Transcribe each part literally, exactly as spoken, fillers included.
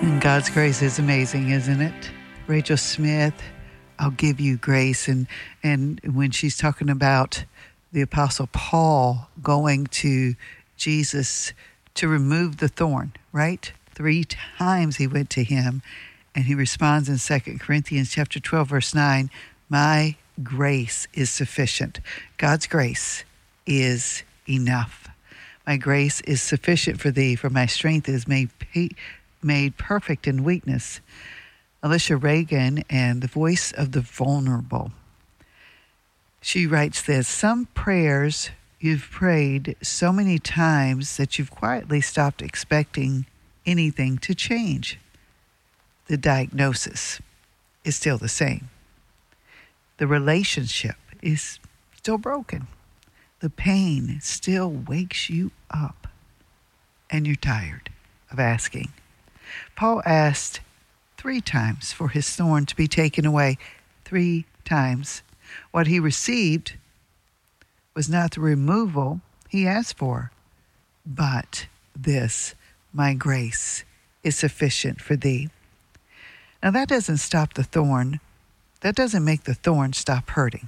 And God's grace is amazing, isn't it? Rachel Smith, I'll give you grace. And, and when she's talking about the Apostle Paul going to Jesus to remove the thorn, right? Three times he went to him, and he responds in Second Corinthians chapter twelve, verse nine, my grace is sufficient. God's grace is enough. My grace is sufficient for thee, for my strength is made made perfect in weakness. Alicia Reagan and the Voice of the Vulnerable. She writes this, some prayers you've prayed so many times that you've quietly stopped expecting anything to change. The diagnosis is still the same. The relationship is still broken. The pain still wakes you up, and you're tired of asking. Paul asked three times for his thorn to be taken away. Three times. What he received was not the removal he asked for, but this, my grace is sufficient for thee. Now that doesn't stop the thorn. That doesn't make the thorn stop hurting.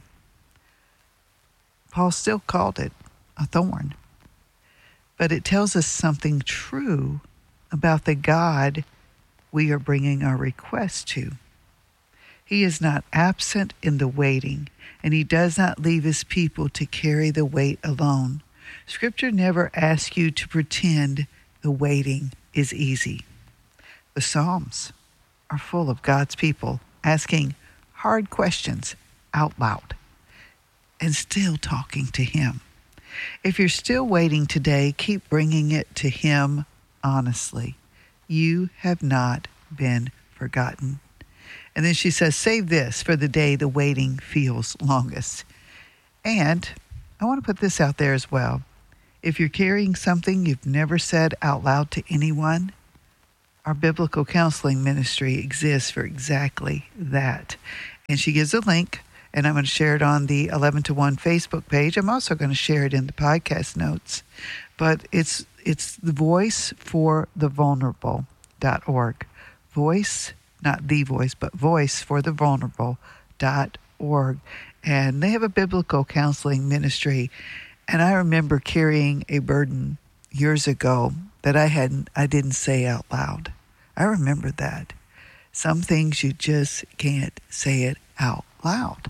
Paul still called it a thorn. But it tells us something true about the God we are bringing our request to. He is not absent in the waiting, and he does not leave his people to carry the weight alone. Scripture never asks you to pretend the waiting is easy. The Psalms are full of God's people asking hard questions out loud and still talking to him. If you're still waiting today, keep bringing it to him honestly. You have not been forgotten. And then she says, save this for the day the waiting feels longest. And I want to put this out there as well. If you're carrying something you've never said out loud to anyone, our biblical counseling ministry exists for exactly that. And she gives a link, and I'm going to share it on the eleven to one Facebook page. I'm also going to share it in the podcast notes. But it's it's the voice for the vulnerable dot org. Voice, not the voice, but voice for the vulnerable dot org. And they have a biblical counseling ministry. And I remember carrying a burden years ago that I hadn't, I didn't say out loud. I remember that. Some things you just can't say it out loud.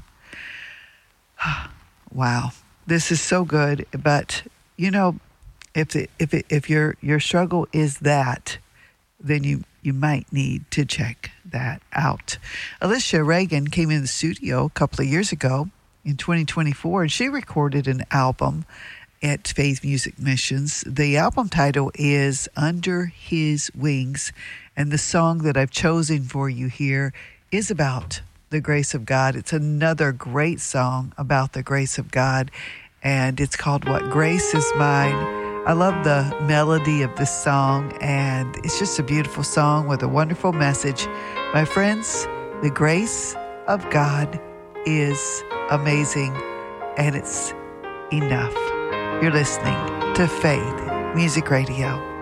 Wow, this is so good. But you know, if the, if it, if your your struggle is that, then you you might need to check that out. Alicia Reagan came in the studio a couple of years ago in twenty twenty-four, and she recorded an album at Faith Music Missions. The album title is Under His Wings, and the song that I've chosen for you here is about the grace of God. It's another great song about the grace of God, and it's called What Grace Is Mine. I love the melody of this song, and it's just a beautiful song with a wonderful message. My friends, the grace of God is amazing, and it's enough. You're listening to Faith Music Radio.